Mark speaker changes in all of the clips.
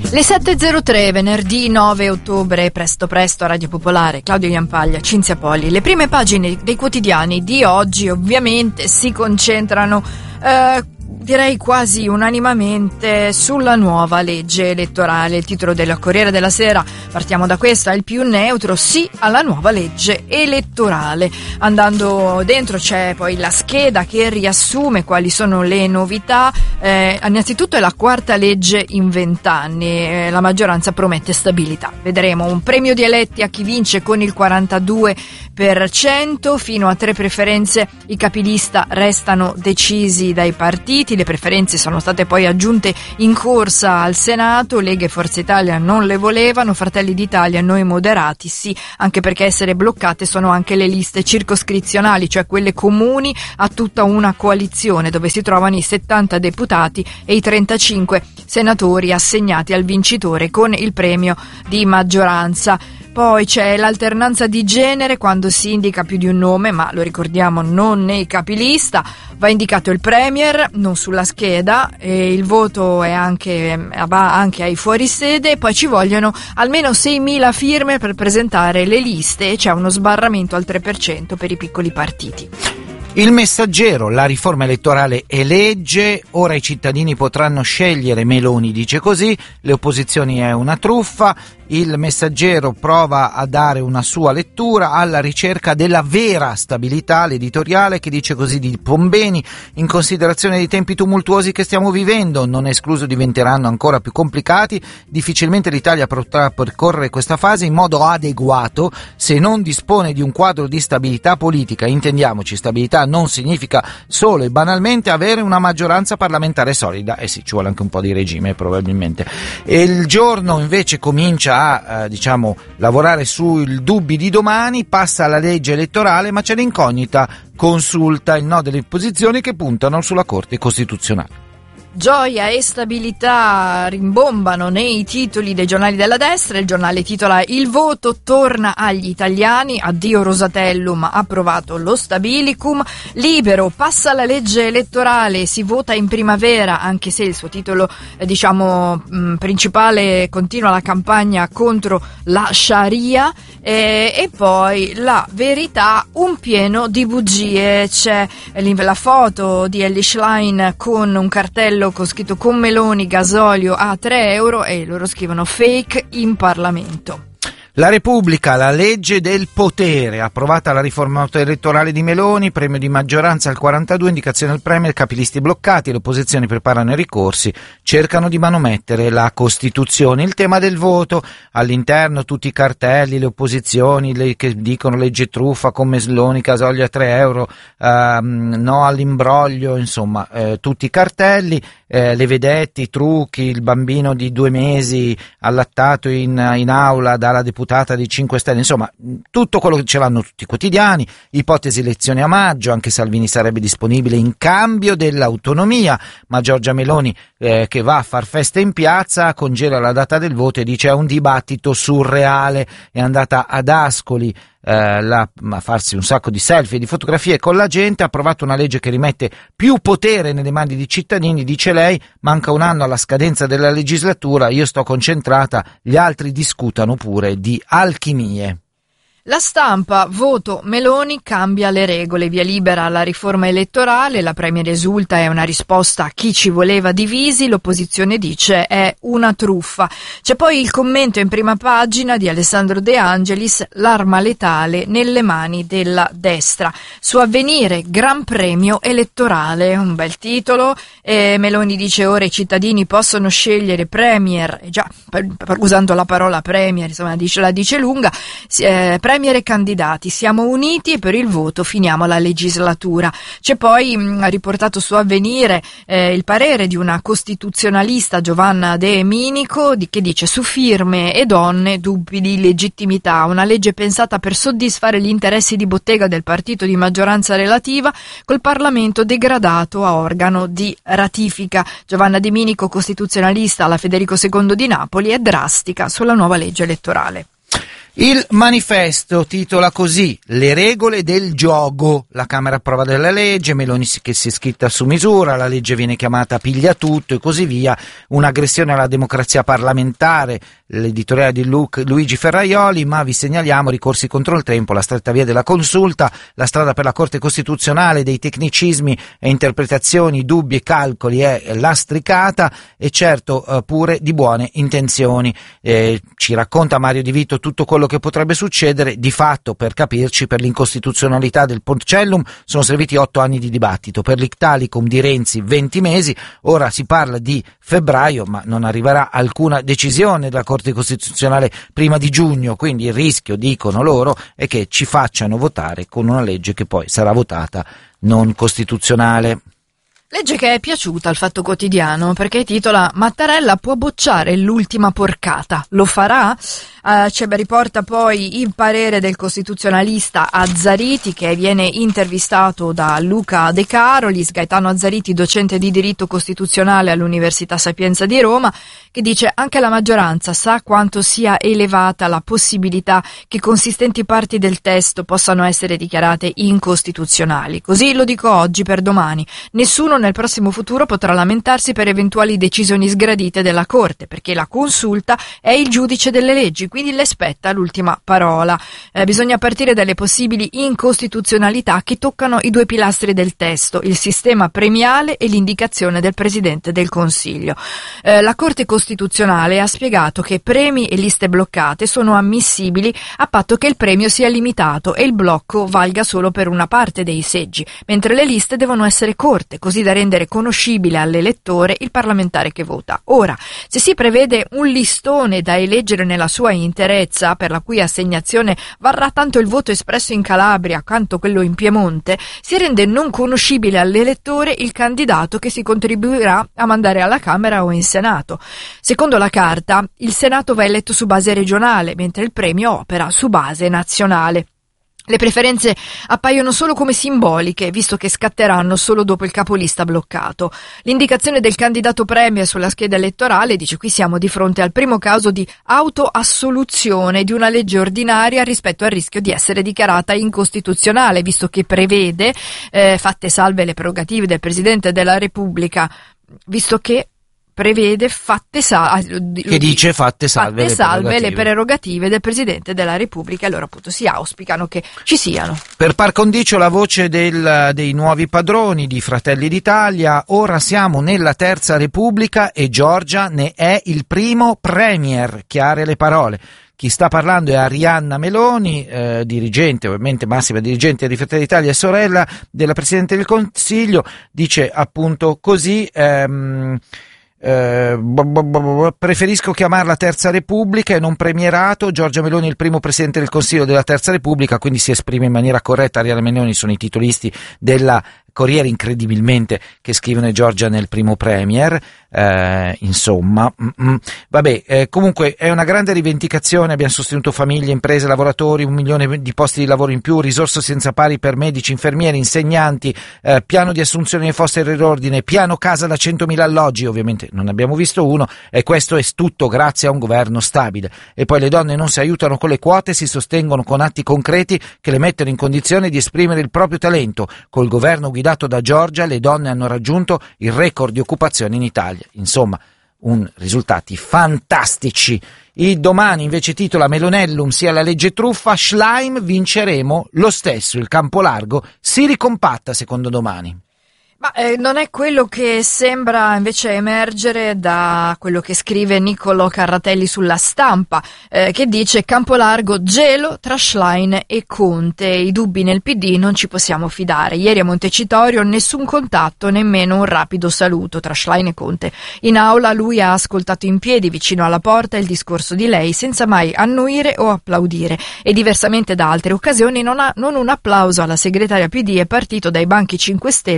Speaker 1: Le 7.03, venerdì 9 ottobre, presto a Radio Popolare, Claudio Iampaglia, Cinzia Poli. Le prime pagine dei quotidiani di oggi ovviamente si concentrano, direi quasi unanimamente, sulla nuova legge elettorale. Il titolo della Corriere della Sera, partiamo da questo, è il più neutro: sì alla nuova legge elettorale. Andando dentro c'è poi la scheda che riassume quali sono le novità. Innanzitutto è la quarta legge in 20 anni, la maggioranza promette stabilità. Vedremo un premio di eletti a chi vince con il 42%, fino a 3 preferenze i capilista restano decisi dai partiti. Le preferenze sono state poi aggiunte in corsa al Senato. Lega e Forza Italia non le volevano, Fratelli d'Italia, Noi Moderati sì, anche perché essere bloccate sono anche le liste circoscrizionali, cioè quelle comuni a tutta una coalizione, dove si trovano i 70 deputati e i 35 senatori assegnati al vincitore con il premio di maggioranza. Poi c'è l'alternanza di genere quando si indica più di un nome, ma lo ricordiamo non nei capilista. Va indicato il premier, non sulla scheda, e il voto va anche ai fuorisede. Poi ci vogliono almeno 6.000 firme per presentare le liste e c'è uno sbarramento al 3% per i piccoli partiti.
Speaker 2: Il Messaggero, la riforma elettorale è legge, ora i cittadini potranno scegliere, Meloni dice così, le opposizioni è una truffa. Il Messaggero prova a dare una sua lettura alla ricerca della vera stabilità, l'editoriale che dice così di Pombeni: in considerazione dei tempi tumultuosi che stiamo vivendo, non è escluso diventeranno ancora più complicati, difficilmente l'Italia potrà percorrere questa fase in modo adeguato se non dispone di un quadro di stabilità politica. Intendiamoci, stabilità non significa solo e banalmente avere una maggioranza parlamentare solida, sì, ci vuole anche un po' di regime probabilmente. E il Giorno invece comincia a lavorare sui dubbi di domani, passa alla legge elettorale, ma c'è l'incognita, consulta il no delle opposizioni che puntano sulla Corte Costituzionale.
Speaker 1: Gioia e stabilità rimbombano nei titoli dei giornali della destra. Il Giornale titola: il voto torna agli italiani, addio Rosatellum, approvato lo stabilicum. Libero, passa la legge elettorale, si vota in primavera, anche se il suo titolo principale continua la campagna contro la Sharia. E poi La Verità, un pieno di bugie. C'è la foto di Elly Schlein con un cartello con scritto "con Meloni gasolio a 3 euro" e loro scrivono "fake in Parlamento".
Speaker 2: La Repubblica, la legge del potere, approvata la riforma elettorale di Meloni, premio di maggioranza al 42, indicazione al premier, capilisti bloccati, le opposizioni preparano i ricorsi, cercano di manomettere la Costituzione. Il tema del voto, all'interno tutti i cartelli, le opposizioni che dicono legge truffa con Meloni, gasolio a 3 euro, no all'imbroglio, insomma, tutti i cartelli, le vedette, i trucchi, il bambino di 2 mesi allattato in aula dalla deputata di 5 Stelle, insomma tutto quello che ce l'hanno tutti i quotidiani. Ipotesi elezioni a maggio, anche Salvini sarebbe disponibile in cambio dell'autonomia, ma Giorgia Meloni che va a far festa in piazza congela la data del voto e dice è un dibattito surreale. È andata ad Ascoli a farsi un sacco di selfie e di fotografie con la gente, ha approvato una legge che rimette più potere nelle mani dei cittadini, dice lei, manca un anno alla scadenza della legislatura, io sto concentrata, gli altri discutano pure di alchimie.
Speaker 1: La Stampa, voto Meloni cambia le regole, via libera alla riforma elettorale, la premier esulta, è una risposta a chi ci voleva divisi, l'opposizione dice è una truffa. C'è poi il commento in prima pagina di Alessandro De Angelis, l'arma letale nelle mani della destra. Su Avvenire, Gran Premio elettorale, un bel titolo, Meloni dice ora i cittadini possono scegliere premier, usando la parola premier, insomma la dice lunga, premier e candidati, siamo uniti e per il voto finiamo la legislatura. C'è poi riportato su Avvenire il parere di una costituzionalista, Giovanna De Minico, che dice su firme e donne dubbi di legittimità, una legge pensata per soddisfare gli interessi di bottega del partito di maggioranza relativa col Parlamento degradato a organo di ratifica. Giovanna De Minico, costituzionalista alla Federico II di Napoli, è drastica sulla nuova legge elettorale.
Speaker 2: Il manifesto titola così: le regole del gioco. La Camera approva della legge, Meloni che si è scritta su misura, la legge viene chiamata piglia tutto e così via, un'aggressione alla democrazia parlamentare, l'editoriale di Luigi Ferraioli, ma vi segnaliamo ricorsi contro il tempo, la stretta via della consulta, la strada per la Corte Costituzionale, dei tecnicismi e interpretazioni, dubbi e calcoli è lastricata e certo pure di buone intenzioni. Ci racconta Mario Di Vito tutto quello che potrebbe succedere. Di fatto, per capirci, per l'incostituzionalità del Porcellum sono serviti 8 anni di dibattito, per l'Italicum di Renzi 20 mesi, ora si parla di febbraio ma non arriverà alcuna decisione della Corte Costituzionale prima di giugno, quindi il rischio, dicono loro, è che ci facciano votare con una legge che poi sarà votata non costituzionale.
Speaker 1: Legge che è piaciuta al Fatto Quotidiano perché titola Mattarella può bocciare l'ultima porcata. Lo farà? Riporta poi il parere del costituzionalista Azzariti, che viene intervistato da Luca De Carolis, Gaetano Azzariti, docente di diritto costituzionale all'Università Sapienza di Roma, che dice anche la maggioranza sa quanto sia elevata la possibilità che consistenti parti del testo possano essere dichiarate incostituzionali. Così lo dico oggi per domani. Nessuno nel prossimo futuro potrà lamentarsi per eventuali decisioni sgradite della Corte, perché la consulta è il giudice delle leggi, quindi le spetta l'ultima parola. Bisogna partire dalle possibili incostituzionalità che toccano i due pilastri del testo, il sistema premiale e l'indicazione del Presidente del Consiglio. La Corte Costituzionale ha spiegato che premi e liste bloccate sono ammissibili a patto che il premio sia limitato e il blocco valga solo per una parte dei seggi, mentre le liste devono essere corte, così da rendere conoscibile all'elettore il parlamentare che vota. Ora, se si prevede un listone da eleggere nella sua interezza, per la cui assegnazione varrà tanto il voto espresso in Calabria quanto quello in Piemonte, si rende non conoscibile all'elettore il candidato che si contribuirà a mandare alla Camera o in Senato. Secondo la Carta, il Senato va eletto su base regionale, mentre il premio opera su base nazionale. Le preferenze appaiono solo come simboliche, visto che scatteranno solo dopo il capolista bloccato. L'indicazione del candidato premier sulla scheda elettorale dice: qui siamo di fronte al primo caso di autoassoluzione di una legge ordinaria rispetto al rischio di essere dichiarata incostituzionale, visto che prevede, fatte salve le prerogative del Presidente della Repubblica, fatte salve le prerogative del Presidente della Repubblica, e allora appunto si auspicano che ci siano.
Speaker 2: Per par condicio la voce dei nuovi padroni di Fratelli d'Italia: ora siamo nella Terza Repubblica e Giorgia ne è il primo premier. Chiare le parole. Chi sta parlando è Arianna Meloni, dirigente, ovviamente massima dirigente di Fratelli d'Italia e sorella della Presidente del Consiglio. Dice appunto così: preferisco chiamarla Terza Repubblica e non premierato. Giorgia Meloni è il primo Presidente del Consiglio della Terza Repubblica, quindi si esprime in maniera corretta. Arianna Meloni sono i titolisti della Corriere, incredibilmente, che scrivono Giorgia nel primo premier. Insomma, comunque è una grande rivendicazione. Abbiamo sostenuto famiglie, imprese, lavoratori, 1 milione di posti di lavoro in più, risorse senza pari per medici, infermieri, insegnanti, piano di assunzione nei fosse e ordine, piano casa da 100.000 alloggi. Ovviamente non abbiamo visto uno, e questo è tutto grazie a un governo stabile. E poi le donne non si aiutano con le quote, si sostengono con atti concreti che le mettono in condizione di esprimere il proprio talento. Col governo guidato da Giorgia le donne hanno raggiunto il record di occupazione in Italia. Insomma, risultati fantastici. Il Domani invece titola Melonellum sia la legge truffa, Schlein vinceremo lo stesso, il campo largo si ricompatta, secondo Domani.
Speaker 1: Ma non è quello che sembra invece emergere da quello che scrive Niccolò Carratelli sulla Stampa, che dice: campo largo, gelo tra Schlein e Conte, i dubbi nel PD, non ci possiamo fidare. Ieri a Montecitorio nessun contatto, nemmeno un rapido saluto tra Schlein e Conte. In aula lui ha ascoltato in piedi vicino alla porta il discorso di lei, senza mai annuire o applaudire, e diversamente da altre occasioni non un applauso alla segretaria PD è partito dai banchi 5 Stelle,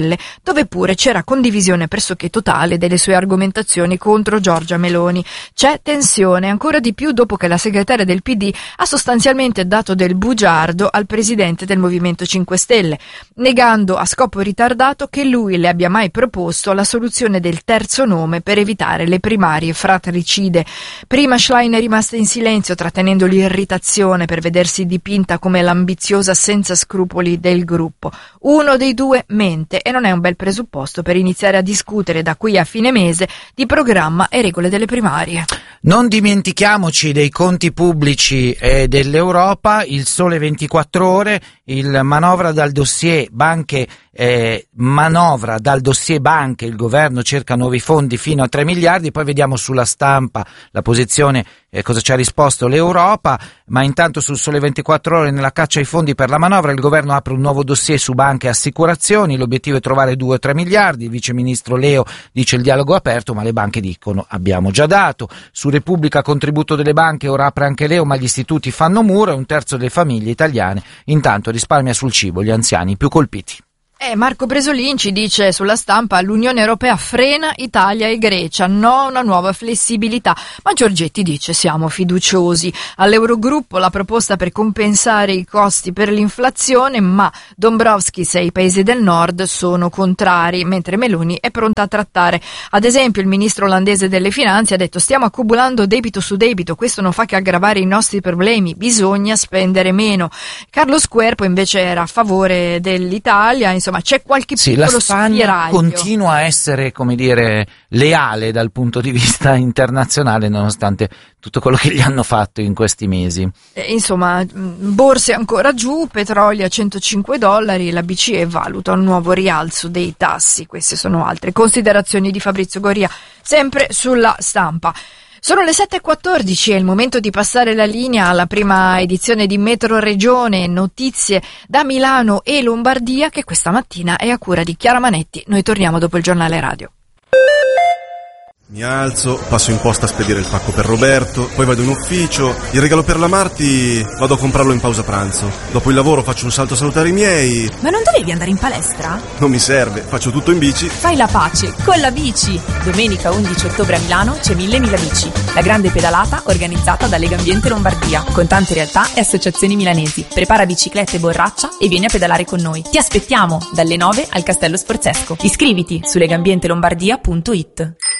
Speaker 1: dove pure c'era condivisione pressoché totale delle sue argomentazioni contro Giorgia Meloni. C'è tensione ancora di più dopo che la segretaria del PD ha sostanzialmente dato del bugiardo al presidente del Movimento 5 Stelle, negando a scopo ritardato che lui le abbia mai proposto la soluzione del terzo nome per evitare le primarie fratricide. Prima Schlein è rimasta in silenzio, trattenendo l'irritazione per vedersi dipinta come l'ambiziosa senza scrupoli del gruppo. Uno dei due mente e non è un bel presupposto per iniziare a discutere da qui a fine mese di programma e regole delle primarie.
Speaker 2: Non dimentichiamoci dei conti pubblici dell'Europa. Il Sole 24 Ore, il manovra dal dossier banche, il governo cerca nuovi fondi fino a 3 miliardi, poi vediamo sulla stampa la posizione, cosa ci ha risposto l'Europa, ma intanto sul Sole 24 Ore nella caccia ai fondi per la manovra il governo apre un nuovo dossier su banche e assicurazioni, l'obiettivo è trovare 2 o 3 miliardi, il viceministro Leo dice il dialogo è aperto ma le banche dicono abbiamo già dato. Su Repubblica contributo delle banche, ora apre anche Leo ma gli istituti fanno muro e un terzo delle famiglie italiane intanto risparmia sul cibo, gli anziani più colpiti.
Speaker 1: Marco Bresolin ci dice sulla stampa l'Unione Europea frena Italia e Grecia, no una nuova flessibilità, ma Giorgetti dice siamo fiduciosi. All'Eurogruppo la proposta per compensare i costi per l'inflazione, ma Dombrovskis e i paesi del nord sono contrari, mentre Meloni è pronta a trattare. Ad esempio il ministro olandese delle finanze ha detto stiamo accumulando debito su debito, questo non fa che aggravare i nostri problemi, bisogna spendere meno. Carlos Querpo invece era a favore dell'Italia, insomma c'è qualche piccolo
Speaker 2: la Spagna
Speaker 1: spiraglio.
Speaker 2: Continua a essere, come dire, leale dal punto di vista internazionale nonostante tutto quello che gli hanno fatto in questi mesi.
Speaker 1: Insomma, borse ancora giù, petrolio a $105, la BCE valuta un nuovo rialzo dei tassi. Queste sono altre considerazioni di Fabrizio Goria, sempre sulla stampa. Sono le 7.14, è il momento di passare la linea alla prima edizione di Metro Regione, notizie da Milano e Lombardia che questa mattina è a cura di Chiara Manetti. Noi torniamo dopo il giornale radio.
Speaker 3: Mi alzo, passo in posta a spedire il pacco per Roberto, poi vado in ufficio, il regalo per la Marti vado a comprarlo in pausa pranzo. Dopo il lavoro faccio un salto a salutare i miei.
Speaker 4: Ma non dovevi andare in palestra?
Speaker 3: Non mi serve, faccio tutto in bici.
Speaker 4: Fai la pace con la bici! Domenica 11 ottobre a Milano c'è 1000 bici, la grande pedalata organizzata da Lega Ambiente Lombardia, con tante realtà e associazioni milanesi. Prepara biciclette e borraccia e vieni a pedalare con noi. Ti aspettiamo dalle 9 al Castello Sforzesco. Iscriviti su legambientelombardia.it.